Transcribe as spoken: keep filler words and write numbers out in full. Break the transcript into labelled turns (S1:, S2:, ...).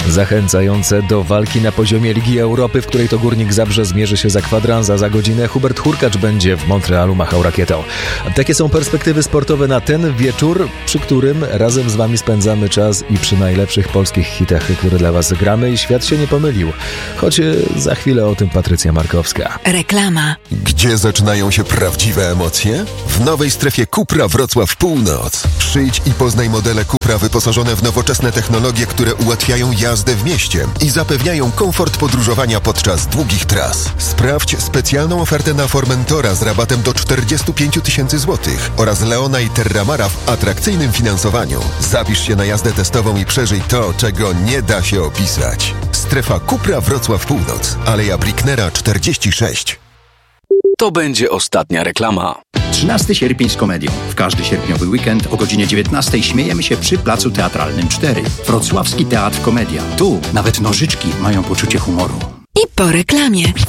S1: zachęcające do walki na poziomie Ligi Europy, w której to Górnik Zabrze zmierzy się za kwadrans, a za godzinę Hubert Hurkacz będzie w Montrealu machał rakietą. Takie są perspektywy sportowe na ten wieczór, przy którym razem z wami spędzamy czas i przy najlepszych polskich hitach, które dla was gramy, i świat się nie pomylił. Choć za chwilę o tym Patrycja Markowska.
S2: Reklama.
S3: Gdzie zaczynają się prawdziwe emocje? W nowej strefie Cupra Wrocław Północ. Przyjdź i poznaj modele Cupra wyposażone w nowoczesne technologie, które ułatwiają jazdę w mieście i zapewniają komfort podróżowania podczas długich tras. Sprawdź specjalną ofertę na Formentora z rabatem do czterdzieści pięć tysięcy złotych oraz Leona i Terramara w atrakcyjnym finansowaniu. Zapisz się na jazdę testową i przeżyj to, czego nie da się opisać. Strefa Cupra Wrocław Północ, Aleja Bricknera czterdzieści sześć.
S4: To będzie ostatnia reklama.
S5: trzynastego sierpnia z komedią. W każdy sierpniowy weekend o godzinie dziewiętnastej śmiejemy się przy Placu Teatralnym cztery. Wrocławski Teatr Komedia. Tu nawet nożyczki mają poczucie humoru.
S2: I po reklamie.